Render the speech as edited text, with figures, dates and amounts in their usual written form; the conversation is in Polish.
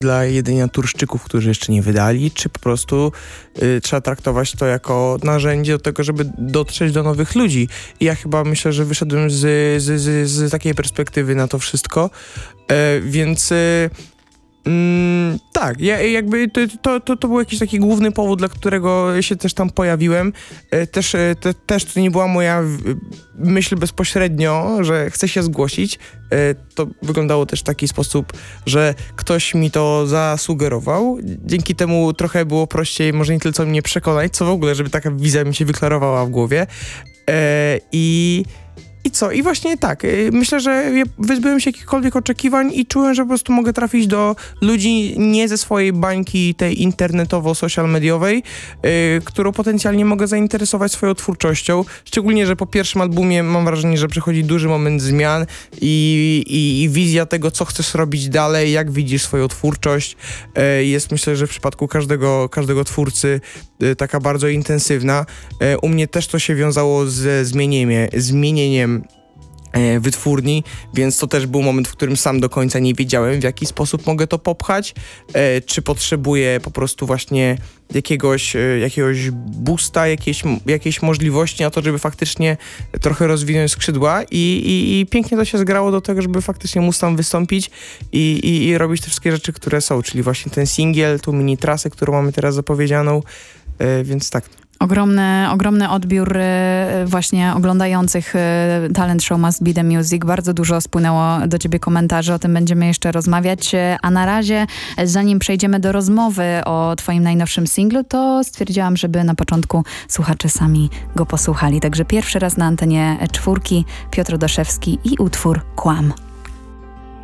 dla jedynie turszczyków, którzy jeszcze nie wydali, czy po prostu trzeba traktować to jako narzędzie do tego, żeby dotrzeć do nowych ludzi. I ja chyba myślę, że wyszedłem z takiej perspektywy na to wszystko, więc... tak, jakby to był jakiś taki główny powód, dla którego się też tam pojawiłem. Też to nie była moja myśl bezpośrednio, że chcę się zgłosić. To wyglądało też w taki sposób, że ktoś mi to zasugerował. Dzięki temu trochę było prościej, może nie tyle co mnie przekonać, co w ogóle, żeby taka wizja mi się wyklarowała w głowie. I co? I właśnie tak, myślę, że ja wyzbyłem się jakichkolwiek oczekiwań i czułem, że po prostu mogę trafić do ludzi nie ze swojej bańki tej internetowo-social mediowej, którą potencjalnie mogę zainteresować swoją twórczością. Szczególnie, że po pierwszym albumie mam wrażenie, że przychodzi duży moment zmian i wizja tego, co chcesz robić dalej, jak widzisz swoją twórczość, jest, myślę, że w przypadku każdego twórcy taka bardzo intensywna. U mnie też to się wiązało ze zmienieniem wytwórni, więc to też był moment, w którym sam do końca nie wiedziałem, w jaki sposób mogę to popchać, czy potrzebuję po prostu właśnie jakiegoś boosta, jakiejś możliwości na to, żeby faktycznie trochę rozwinąć skrzydła i pięknie to się zgrało do tego, żeby faktycznie móc tam wystąpić i robić te wszystkie rzeczy, które są, czyli właśnie ten singiel, tą mini trasę, którą mamy teraz zapowiedzianą, więc tak. Ogromny odbiór właśnie oglądających Talent Show Must Be The Music. Bardzo dużo spłynęło do ciebie komentarzy, o tym będziemy jeszcze rozmawiać. A na razie, zanim przejdziemy do rozmowy o twoim najnowszym singlu, to stwierdziłam, żeby na początku słuchacze sami go posłuchali. Także pierwszy raz na antenie Czwórki Piotr Daszewski i utwór Kłam.